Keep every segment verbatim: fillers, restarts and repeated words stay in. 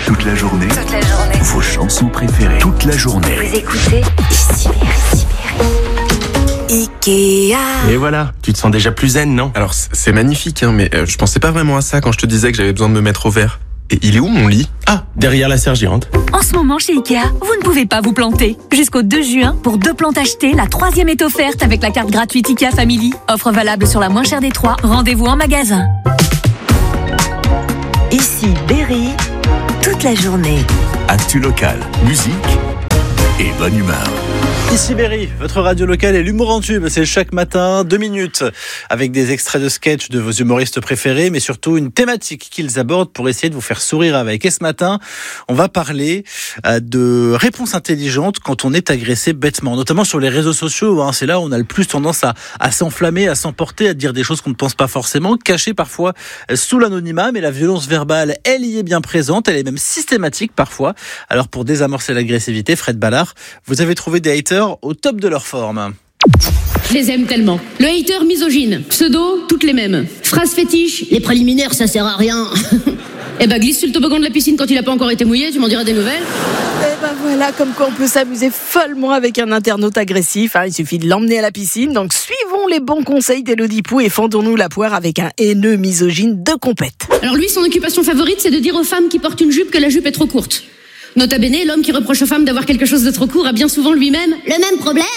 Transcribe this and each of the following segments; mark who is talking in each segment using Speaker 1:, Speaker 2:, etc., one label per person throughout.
Speaker 1: Toute la journée.
Speaker 2: Toute la journée.
Speaker 1: Vos chansons préférées. Toute la journée.
Speaker 2: Vous écoutez Ici Berry. Ikea.
Speaker 3: Et voilà, tu te sens déjà plus zen, non?
Speaker 4: Alors c'est magnifique, hein, mais euh, je pensais pas vraiment à ça quand je te disais que j'avais besoin de me mettre au vert. Et il est où mon lit?
Speaker 3: Ah, derrière la serre géante.
Speaker 5: En ce moment chez Ikea, vous ne pouvez pas vous planter. Jusqu'au deux juin, pour deux plantes achetées, la troisième est offerte avec la carte gratuite Ikea Family. Offre valable sur la moins chère des trois. Rendez-vous en magasin.
Speaker 2: Ici Berry, toute la journée.
Speaker 1: Actu locale, musique et bonne humeur.
Speaker 6: Ici Berry, votre radio locale et l'humour en tube, c'est chaque matin, deux minutes, avec des extraits de sketch de vos humoristes préférés, mais surtout une thématique qu'ils abordent pour essayer de vous faire sourire avec. Et ce matin, on va parler de réponses intelligentes quand on est agressé bêtement, notamment sur les réseaux sociaux, hein, c'est là où on a le plus tendance à, à s'enflammer, à s'emporter, à dire des choses qu'on ne pense pas forcément, cachées parfois sous l'anonymat, mais la violence verbale, elle y est bien présente, elle est même systématique parfois. Alors pour désamorcer l'agressivité, Fred Ballard, vous avez trouvé des haters au top de leur forme.
Speaker 7: Je les aime tellement. Le hater misogyne, pseudo, toutes les mêmes. Phrase fétiche, les préliminaires ça sert à rien. Eh ben glisse sur le toboggan de la piscine quand il a pas encore été mouillé, tu m'en diras des nouvelles.
Speaker 8: Eh ben voilà, comme quoi on peut s'amuser follement avec un internaute agressif, hein, il suffit de l'emmener à la piscine. Donc suivons les bons conseils d'Élodie Pou et fendons-nous la poire avec un haineux misogyne de compète.
Speaker 7: Alors lui, son occupation favorite, c'est de dire aux femmes qui portent une jupe que la jupe est trop courte. Nota bene, l'homme qui reproche aux femmes d'avoir quelque chose de trop court a bien souvent lui-même le même problème.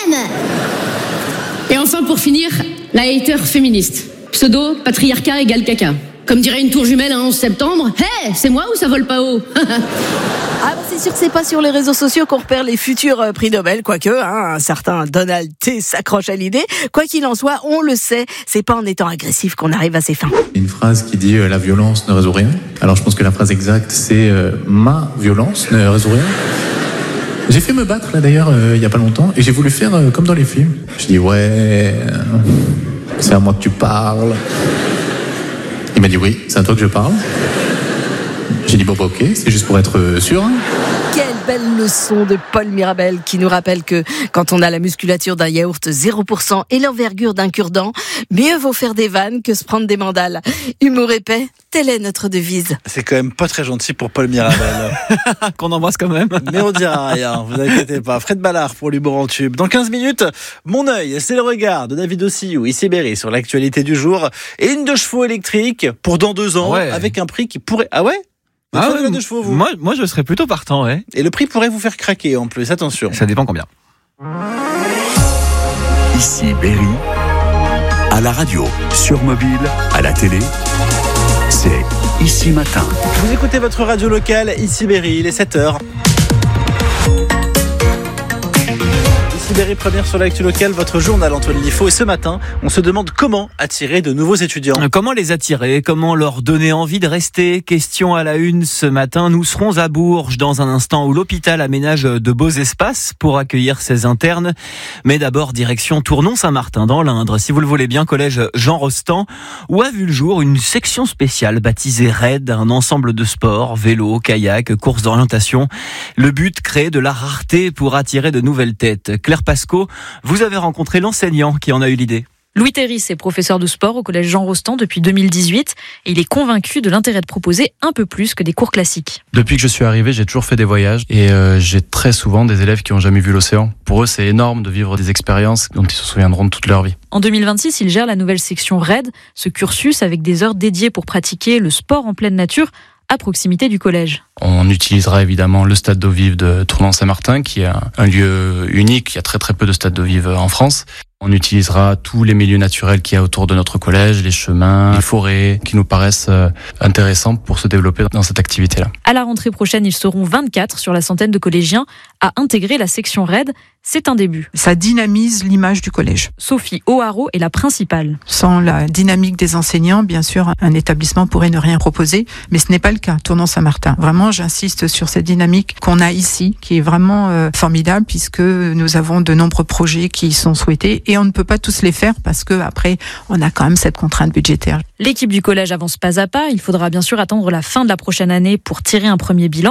Speaker 7: Et enfin, pour finir, la hater féministe. Pseudo, patriarcat égale caca. Comme dirait une tour jumelle un onze septembre, hé, hey, c'est moi ou ça vole pas haut?
Speaker 8: Ah bah c'est sûr que c'est pas sur les réseaux sociaux qu'on repère les futurs euh, prix Nobel, quoique hein, un certain Donald T s'accroche à l'idée. Quoi qu'il en soit, on le sait, c'est pas en étant agressif qu'on arrive à ses fins.
Speaker 9: Une phrase qui dit euh, « la violence ne résout rien ». Alors je pense que la phrase exacte c'est euh, « ma violence ne résout rien ». J'ai fait me battre là d'ailleurs euh, il y a pas longtemps et j'ai voulu faire euh, comme dans les films. Je dis « ouais, euh, c'est à moi que tu parles ». Il m'a dit « oui, c'est à toi que je parle ». J'ai dit bon bah ok, c'est juste pour être sûr.
Speaker 8: Quelle belle leçon de Paul Mirabel qui nous rappelle que quand on a la musculature d'un yaourt zéro pour cent et l'envergure d'un cure-dent, mieux vaut faire des vannes que se prendre des mandales. Humour épais, telle est notre devise.
Speaker 6: C'est quand même pas très gentil pour Paul Mirabel.
Speaker 3: Qu'on embrasse quand même.
Speaker 6: Mais on dira rien, vous inquiétez pas. Fred Ballard pour l'humour en tube. Dans quinze minutes, mon œil, c'est le regard de David Ossillou, ici Berry, sur l'actualité du jour. Et une de chevaux électrique pour dans deux ans, ouais. Avec un prix qui pourrait... Ah ouais?
Speaker 3: Ah ouais, de chevaux, vous. Moi, moi, je serais plutôt partant, ouais.
Speaker 6: Et le prix pourrait vous faire craquer en plus, attention.
Speaker 3: Ça dépend combien.
Speaker 1: Ici Berry, à la radio, sur mobile, à la télé, c'est Ici Matin.
Speaker 6: Vous écoutez votre radio locale, Ici Berry, il est sept heures. Berry, première sur l'actu locale, votre journal Antoine Liffaut. Et ce matin, on se demande comment attirer de nouveaux étudiants.
Speaker 3: Comment les attirer? Comment leur donner envie de rester? Question à la une ce matin. Nous serons à Bourges dans un instant où l'hôpital aménage de beaux espaces pour accueillir ses internes. Mais d'abord, direction Tournon-Saint-Martin dans l'Indre. Si vous le voulez bien, collège Jean Rostand, où a vu le jour une section spéciale baptisée RAID, un ensemble de sports, vélo, kayak, courses d'orientation. Le but, créer de la rareté pour attirer de nouvelles têtes. Claire Pasco, vous avez rencontré l'enseignant qui en a eu l'idée.
Speaker 10: Louis Terris est professeur de sport au collège Jean Rostand depuis deux mille dix-huit et il est convaincu de l'intérêt de proposer un peu plus que des cours classiques.
Speaker 11: Depuis que je suis arrivé, j'ai toujours fait des voyages et euh, j'ai très souvent des élèves qui n'ont jamais vu l'océan. Pour eux, c'est énorme de vivre des expériences dont ils se souviendront de toute leur vie.
Speaker 10: En deux mille vingt-six, il gère la nouvelle section RAID, ce cursus avec des heures dédiées pour pratiquer le sport en pleine nature à proximité du collège.
Speaker 11: On utilisera évidemment le stade d'eau vive de Tournon-Saint-Martin, qui est un lieu unique. Il y a très très peu de stades d'eau vive en France. On utilisera tous les milieux naturels qu'il y a autour de notre collège, les chemins, les forêts, qui nous paraissent intéressants pour se développer dans cette activité-là.
Speaker 10: À la rentrée prochaine, ils seront vingt-quatre sur la centaine de collégiens à intégrer la section RAID. C'est un début.
Speaker 12: Ça dynamise l'image du collège.
Speaker 10: Sophie O'Haraud est la principale.
Speaker 12: Sans la dynamique des enseignants, bien sûr, un établissement pourrait ne rien proposer, mais ce n'est pas le cas. Tournon-Saint-Martin. Vraiment, j'insiste sur cette dynamique qu'on a ici, qui est vraiment euh, formidable, puisque nous avons de nombreux projets qui sont souhaités et on ne peut pas tous les faire parce que après, on a quand même cette contrainte budgétaire.
Speaker 10: L'équipe du collège avance pas à pas. Il faudra bien sûr attendre la fin de la prochaine année pour tirer un premier bilan.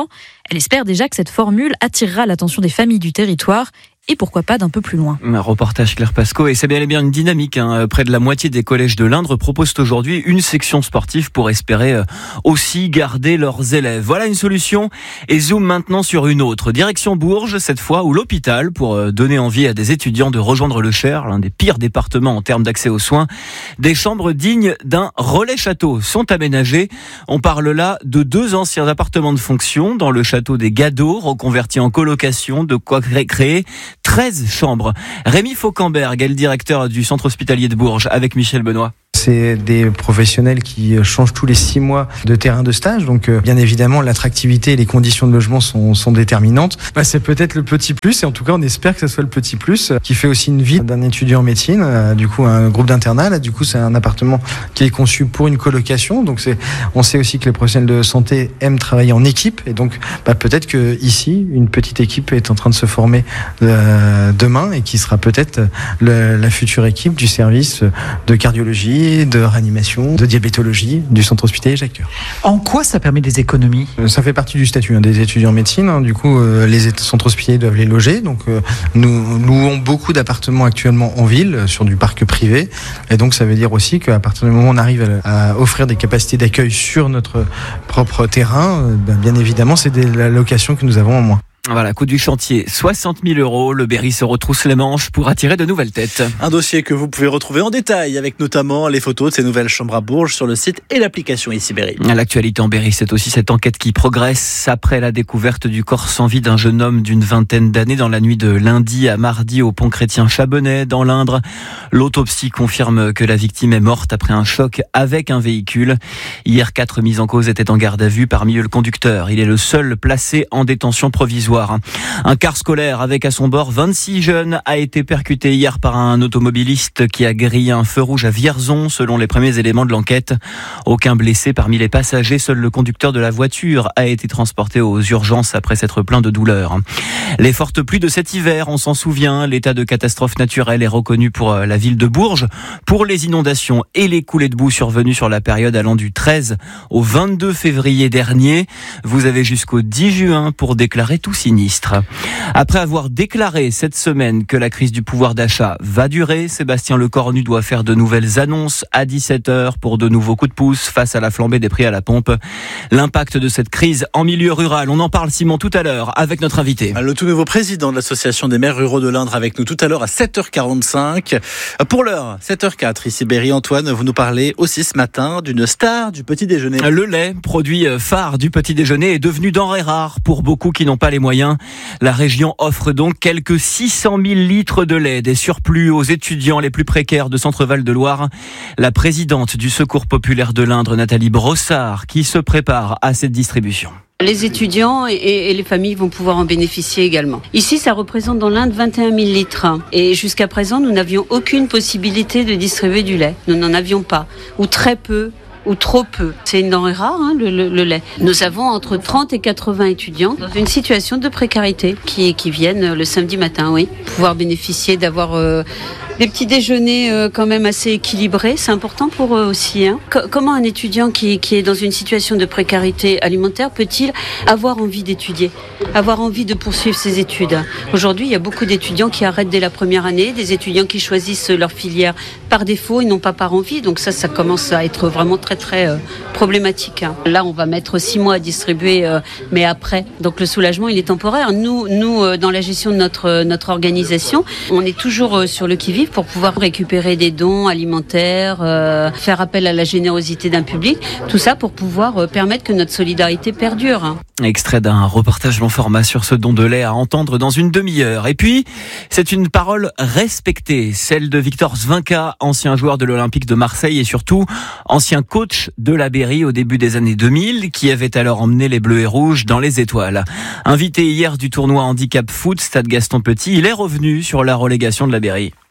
Speaker 10: Elle espère déjà que cette formule attirera l'attention des familles du territoire et pourquoi pas d'un peu plus loin.
Speaker 3: Un reportage Claire Pasco, et c'est bien et bien une dynamique. Hein. Près de la moitié des collèges de l'Indre proposent aujourd'hui une section sportive pour espérer aussi garder leurs élèves. Voilà une solution, et zoom maintenant sur une autre. Direction Bourges, cette fois, ou l'hôpital, pour donner envie à des étudiants de rejoindre le Cher, l'un des pires départements en termes d'accès aux soins. Des chambres dignes d'un relais château sont aménagées. On parle là de deux anciens appartements de fonction dans le château des Gadots, reconvertis en colocation, de quoi créer treize chambres. Rémi Fauquemberg est le directeur du centre hospitalier de Bourges avec Michel Benoît.
Speaker 13: C'est des professionnels qui changent tous les six mois de terrain de stage. Donc, euh, bien évidemment, l'attractivité et les conditions de logement sont, sont déterminantes. Bah, c'est peut-être le petit plus, et en tout cas, on espère que ce soit le petit plus qui fait aussi une vie d'un étudiant en médecine. Euh, du coup, un groupe d'internat. Là, du coup, c'est un appartement qui est conçu pour une colocation. Donc, c'est, on sait aussi que les professionnels de santé aiment travailler en équipe. Et donc, bah, peut-être que ici, une petite équipe est en train de se former euh, demain et qui sera peut-être le, la future équipe du service de cardiologie, de réanimation, de diabétologie du centre hospitalier Jacques Coeur.
Speaker 14: En quoi ça permet des économies ?
Speaker 13: Ça fait partie du statut hein, des étudiants en médecine. Hein. Du coup, euh, les centres hospitaliers doivent les loger. Donc, euh, nous louons beaucoup d'appartements actuellement en ville, sur du parc privé. Et donc, ça veut dire aussi qu'à partir du moment où on arrive à, à offrir des capacités d'accueil sur notre propre terrain, euh, ben, bien évidemment, c'est des allocations que nous avons en moins.
Speaker 3: Voilà, coût du chantier, soixante mille euros. Le Berry se retrousse les manches pour attirer de nouvelles têtes.
Speaker 6: Un dossier que vous pouvez retrouver en détail, avec notamment les photos de ces nouvelles chambres à Bourges sur le site et l'application Ici Berry.
Speaker 3: L'actualité en Berry, c'est aussi cette enquête qui progresse après la découverte du corps sans vie d'un jeune homme d'une vingtaine d'années dans la nuit de lundi à mardi au pont Chrétien-Chabonnet, dans l'Indre. L'autopsie confirme que la victime est morte après un choc avec un véhicule. Hier, quatre mises en cause étaient en garde à vue, parmi eux le conducteur. Il est le seul placé en détention provisoire. Un car scolaire avec à son bord vingt-six jeunes a été percuté hier par un automobiliste qui a grillé un feu rouge à Vierzon, selon les premiers éléments de l'enquête. Aucun blessé parmi les passagers, seul le conducteur de la voiture a été transporté aux urgences après s'être plaint de douleur. Les fortes pluies de cet hiver, on s'en souvient, l'état de catastrophe naturelle est reconnu pour la ville de Bourges pour les inondations et les coulées de boue survenues sur la période allant du treize au vingt-deux février dernier. Vous avez jusqu'au dix juin pour déclarer tout sinistre. Après avoir déclaré cette semaine que la crise du pouvoir d'achat va durer, Sébastien Lecornu doit faire de nouvelles annonces à dix-sept heures pour de nouveaux coups de pouce face à la flambée des prix à la pompe. L'impact de cette crise en milieu rural, on en parle Simon tout à l'heure avec notre invité.
Speaker 6: Le tout nouveau président de l'association des maires ruraux de l'Indre avec nous tout à l'heure à sept heures quarante-cinq. Pour l'heure, sept heures quatre, ici Berry. Antoine, vous nous parlez aussi ce matin d'une star du petit déjeuner.
Speaker 3: Le lait, produit phare du petit déjeuner, est devenu denrée rare pour beaucoup qui n'ont pas les moyens. La région offre donc quelques six cent mille litres de lait, des surplus aux étudiants les plus précaires de Centre-Val de Loire. La présidente du Secours populaire de l'Indre, Nathalie Brossard, qui se prépare à cette distribution.
Speaker 15: Les étudiants et, et les familles vont pouvoir en bénéficier également. Ici, ça représente dans l'Inde vingt et un mille litres. Et jusqu'à présent, nous n'avions aucune possibilité de distribuer du lait. Nous n'en avions pas, ou très peu. Ou trop peu. C'est une denrée rare, hein, le, le, le lait. Nous avons entre trente et quatre-vingts étudiants dans une situation de précarité qui, qui viennent le samedi matin, oui. Pouvoir bénéficier d'avoir euh, des petits déjeuners euh, quand même assez équilibrés, c'est important pour eux aussi. Hein. Co- comment un étudiant qui, qui est dans une situation de précarité alimentaire peut-il avoir envie d'étudier, avoir envie de poursuivre ses études? Aujourd'hui, il y a beaucoup d'étudiants qui arrêtent dès la première année, des étudiants qui choisissent leur filière par défaut et non pas par envie. Donc ça, ça commence à être vraiment très très euh, problématique. Hein. Là, on va mettre six mois à distribuer, euh, mais après. Donc le soulagement, il est temporaire. Nous, nous euh, dans la gestion de notre, euh, notre organisation, on est toujours euh, sur le qui-vive pour pouvoir récupérer des dons alimentaires, euh, faire appel à la générosité d'un public. Tout ça pour pouvoir euh, permettre que notre solidarité perdure. Hein.
Speaker 3: Extrait d'un reportage long format sur ce don de lait à entendre dans une demi-heure. Et puis, c'est une parole respectée, celle de Victor Zvinka, ancien joueur de l'Olympique de Marseille et surtout ancien coach de la Berry au début des années deux mille, qui avait alors emmené les Bleus et Rouges dans les étoiles. Invité hier du tournoi handicap foot Stade Gaston Petit, il est revenu sur la relégation de la Berry.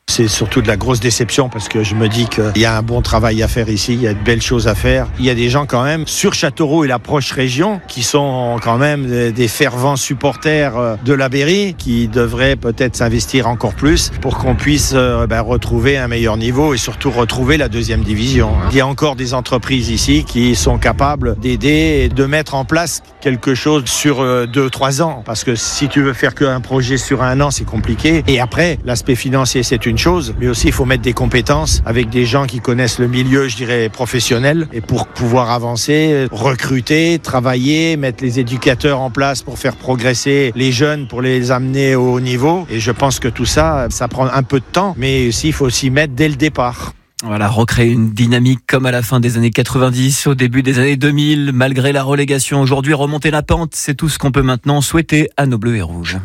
Speaker 16: C'est surtout de la grosse déception parce que je me dis qu'il y a un bon travail à faire ici, il y a de belles choses à faire. Il y a des gens quand même sur Châteauroux et la proche région qui sont quand même des fervents supporters de la Berry qui devraient peut-être s'investir encore plus pour qu'on puisse ben, retrouver un meilleur niveau et surtout retrouver la deuxième division. Il y a encore des entreprises ici qui sont capables d'aider et de mettre en place quelque chose sur deux, trois ans. Parce que si tu veux faire qu'un projet sur un an, c'est compliqué. Et après, l'aspect financier, c'est une chose, mais aussi il faut mettre des compétences avec des gens qui connaissent le milieu, je dirais, professionnel, et pour pouvoir avancer, recruter, travailler, mettre les éducateurs en place pour faire progresser les jeunes, pour les amener au haut niveau. Et je pense que tout ça, ça prend un peu de temps, mais aussi il faut s'y mettre dès le départ.
Speaker 3: Voilà, recréer une dynamique comme à la fin des années quatre-vingt-dix, au début des années deux mille, malgré la relégation aujourd'hui, remonter la pente, c'est tout ce qu'on peut maintenant souhaiter à nos Bleus et Rouges.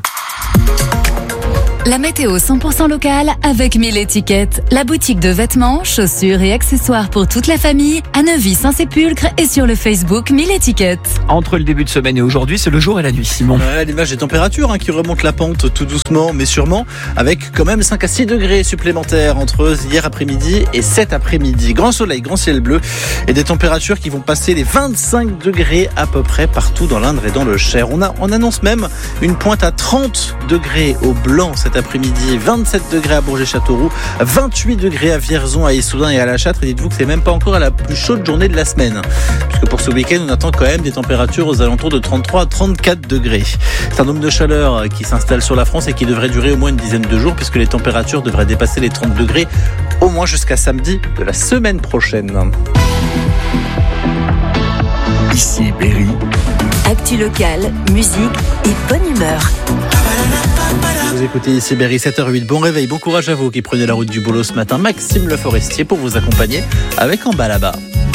Speaker 5: La météo cent pour cent locale avec mille étiquettes. La boutique de vêtements, chaussures et accessoires pour toute la famille à Neuvy-Saint-Sépulcre et sur le Facebook mille étiquettes.
Speaker 3: Entre le début de semaine et aujourd'hui, c'est le jour et la nuit, Simon.
Speaker 6: Ouais, l'image des températures hein, qui remontent la pente tout doucement, mais sûrement, avec quand même cinq à six degrés supplémentaires entre hier après-midi et cet après-midi. Grand soleil, grand ciel bleu et des températures qui vont passer les vingt-cinq degrés à peu près partout dans l'Indre et dans le Cher. On, a, on annonce même une pointe à trente degrés au Blanc cet après-midi, vingt-sept degrés à Bourget-Châteauroux, vingt-huit degrés à Vierzon, à Issoudun et à La Châtre. Et dites-vous que c'est même pas encore la plus chaude journée de la semaine. Puisque pour ce week-end, on attend quand même des températures aux alentours de trente-trois à trente-quatre degrés. C'est un dôme de chaleur qui s'installe sur la France et qui devrait durer au moins une dizaine de jours puisque les températures devraient dépasser les trente degrés au moins jusqu'à samedi de la semaine prochaine.
Speaker 1: Ici Berry.
Speaker 2: Actu locale, musique et bonne humeur.
Speaker 6: Vous écoutez ici Berry, sept heures huit. Bon réveil, bon courage à vous qui prenez la route du boulot ce matin. Maxime Le Forestier pour vous accompagner avec En bas là-bas.